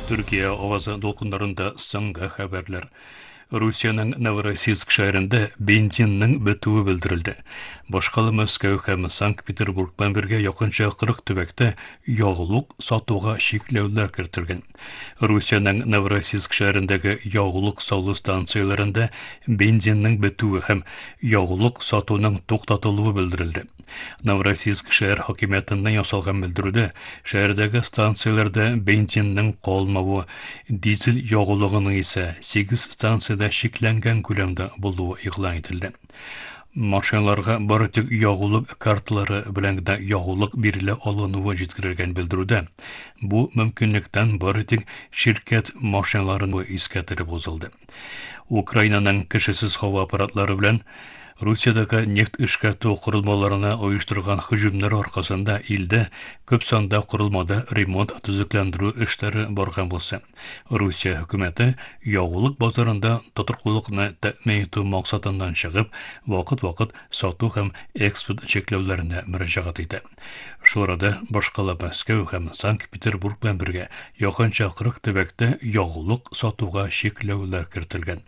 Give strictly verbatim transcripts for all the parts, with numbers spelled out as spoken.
Türkiye ovası dolkunlarında соңгы хәбәрләр. Русияның Новороссийск шәһәрендә бензинның бетүе белдерелде. Башкалы Мәскәү һәм Санкт-Петербург белән бергә якынча кырык төбәктә ягулык сатуга шикләүләр кертелгән. Русияның Новороссийск шәһәрендәге ягулык салу станцияләрендә бензинның бетүе һәм ягулык сатуның туктатылуы белдерелде. Новороссийск шәһәр хакимиятеннән ясалган белдерүдә шәһәрдәге станцияләрдә бензинның калмавы, дизель ягулыгының исә сигез станцияда шикләнгән күләмдә булуы игълан ителде. Машиналарга бары тик ягулык карталары белән генә ягулык бирелә алынуы җиткерелгән белдерүдә. Бу мөмкинлектән бары тик ширкәт машиналарын искәртеп узылды. Украинаның кешесез һава аппаратлары белән Русиядәге нефть эшкәртү корылмаларына оештырган һөҗүмнәр аркасында илдә күп санда корылмада ремонт төзекләндерү эшләре барган булса, Русия хөкүмәте ягулык базарында тотрыклыкны тәэмин итү максатыннан чыгып, вакыт-вакыт сату һәм экспорт чекләүләренә мөрәҗәгать итә. Шу арада башкала Мәскәү һәм Санкт-Петербург белән бергә якынча кырык төбәктә ягулык сатуга шикләүләр кертелгән.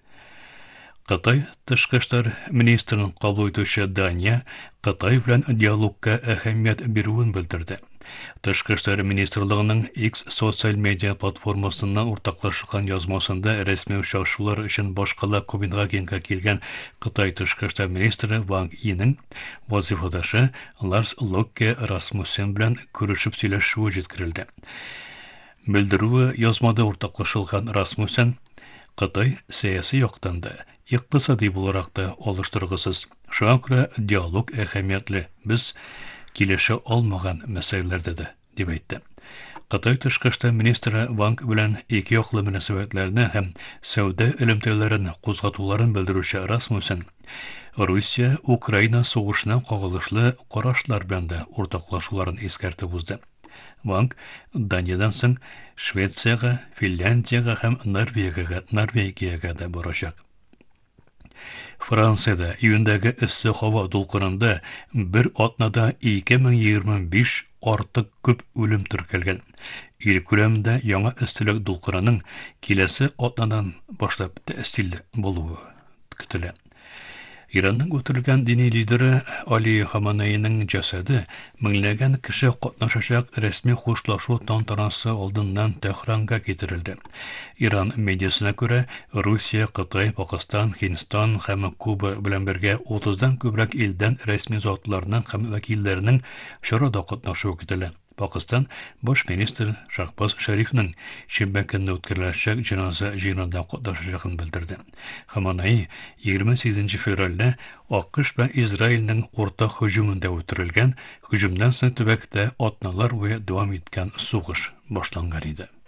Кытай тышкы эшләр министрын кабул итүче Дания Кытай белән диалогка әһәмият бирүен белдерде. Тышкы эшләр министрлыгының X социаль медиа платформасында уртаклашкан язмасында рәсми очрашулар өчен башкала Копенгагенга килгән Кытай тышкы эшләр министры Ван Йиның вазифадашы Ларс Локке Расмуссен белән күрешеп сөйләшүе җиткерелде. Белдерүе язмада уртаклашылган Расмуссен Кытай сәяси яктан да икътисади буларак та алыштыргысыз. Шуңа күрә диалог әһәмиятле, без килешә алмаган мәсьәләләрдә дә, дип әйтте. Кытай тышкы эшләр министры Ван белән ике яклы мөнәсәбәтләрне һәм сәүдә элемтәләрен кузгатуларын белдерүче Расмуссен Русия Украина сугышына кагылышлы карашлар белән дә уртаклашуларын искәртеп узды. Ван Даниядан соң Швециягә, Финляндиягә һәм Норвегиягә, Норвегиягә дә барачак. Франциядә июньдәге эссе һава дулкынында бер атнада ике мең егерме биш артык күп үлем теркәлгән. Ил күләмендә яңа эсселек дулкынының киләсе атнадан башлап тәэсилле булуы көтелә. Иранның үтерелгән дини лидеры Али Хаманейның җәсәде меңләгән кеше катнашачак рәсми хушлашу тантанасы алдыннан Тәһранга китерелде. Иран медиасына күрә, Русия, Кытай, Пакистан, Һиндстан һәм Куба белән бергә утыздан күбрәк илдән рәсми затларның һәм вәкилләренең чарада катнашуы көтелә. Пакистан баш министры Шахбаз Шарифның шимбә көнне үткәреләчәк җеназа җыенында катнашачагын белдерде. Хаманей егерме сигезенче февральдә АКШ белән Израильнең уртак һөҗүмендә үтерелгән, һөҗүмнән соң төбәктә атналар буе дәвам иткән сугыш башланган иде.